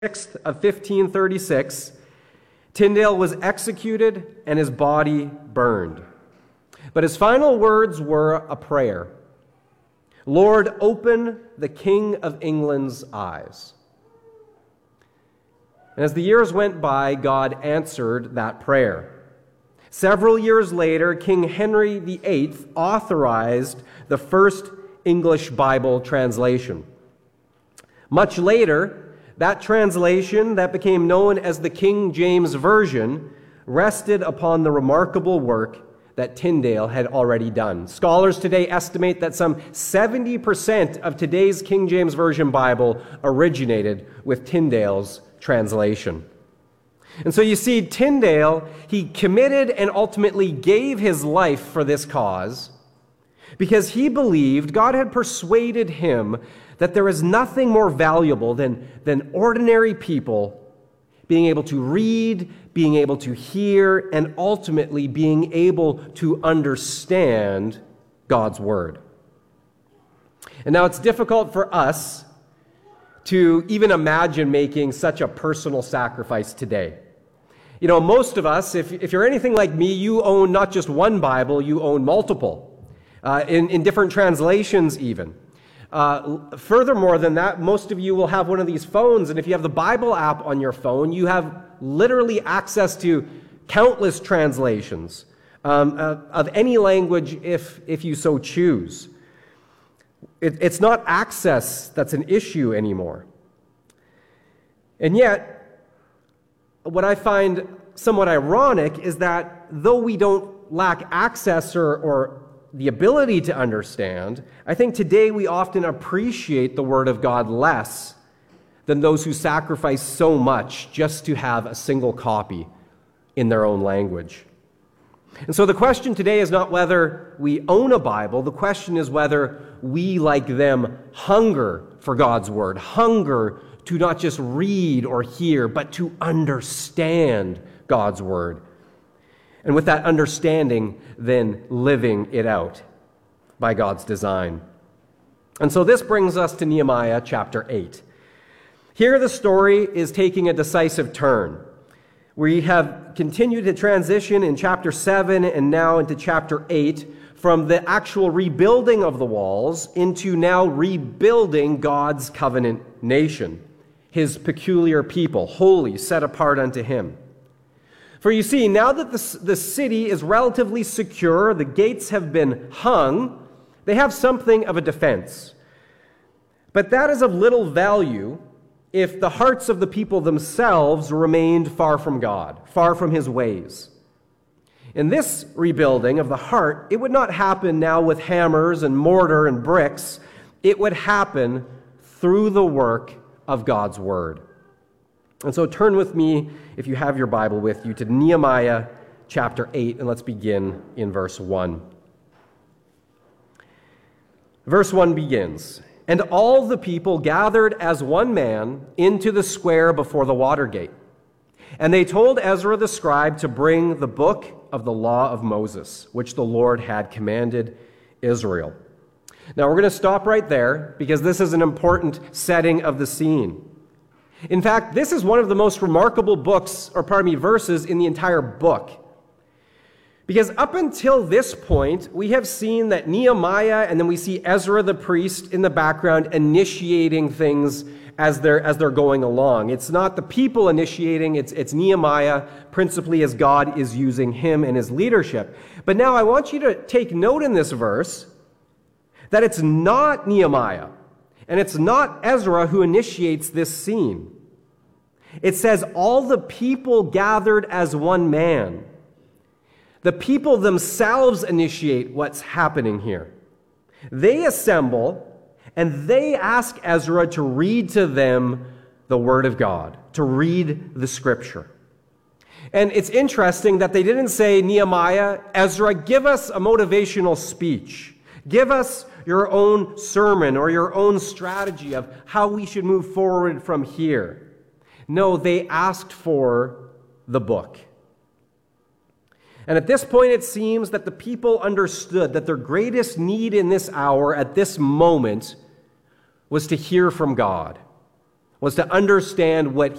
6th of 1536, Tyndale was executed and his body burned. But his final words were a prayer. Lord, open the King of England's eyes. And as the years went by, God answered that prayer. Several years later, King Henry VIII authorized the first English Bible translation. Much later, that translation that became known as the King James Version rested upon the remarkable work that Tyndale had already done. Scholars today estimate that some 70% of today's King James Version Bible originated with Tyndale's translation. And so you see, Tyndale, he committed and ultimately gave his life for this cause because he believed, God had persuaded him that there is nothing more valuable than ordinary people being able to read, being able to hear, and ultimately being able to understand God's Word. And now it's difficult for us to even imagine making such a personal sacrifice today. You know, most of us, if you're anything like me, you own not just one Bible, you own multiple, in different translations even. Furthermore than that, most of you will have one of these phones, and if you have the Bible app on your phone, you have literally access to countless translations of any language if you so choose. It's not access that's an issue anymore. And yet, what I find somewhat ironic is that though we don't lack access or the ability to understand, I think today we often appreciate the Word of God less than those who sacrifice so much just to have a single copy in their own language. And so the question today is not whether we own a Bible, the question is whether we, like them, hunger for God's Word, hunger to not just read or hear, but to understand God's Word. And with that understanding, then living it out by God's design. And so this brings us to Nehemiah chapter 8. Here the story is taking a decisive turn. We have continued to transition in chapter 7 and now into chapter 8 from the actual rebuilding of the walls into now rebuilding God's covenant nation, his peculiar people, holy, set apart unto him. For you see, now that the city is relatively secure, the gates have been hung, they have something of a defense. But that is of little value if the hearts of the people themselves remained far from God, far from his ways. In this rebuilding of the heart, it would not happen now with hammers and mortar and bricks. It would happen through the work of God's Word. And so turn with me, if you have your Bible with you, to Nehemiah chapter 8, and let's begin in verse 1. Verse 1 begins, "And all the people gathered as one man into the square before the water gate. And they told Ezra the scribe to bring the book of the law of Moses, which the Lord had commanded Israel." Now we're going to stop right there because this is an important setting of the scene. In fact, this is one of the most remarkable verses in the entire book. Because up until this point, we have seen that Nehemiah and then we see Ezra the priest in the background initiating things as they're going along. It's not the people initiating, it's Nehemiah principally as God is using him and his leadership. But now I want you to take note in this verse that it's not Nehemiah and it's not Ezra who initiates this scene. It says, all the people gathered as one man. The people themselves initiate what's happening here. They assemble and they ask Ezra to read to them the Word of God, to read the Scripture. And it's interesting that they didn't say, Nehemiah, Ezra, give us a motivational speech. Give us your own sermon or your own strategy of how we should move forward from here. No, they asked for the book. And at this point, it seems that the people understood that their greatest need in this hour, at this moment, was to hear from God. was to understand what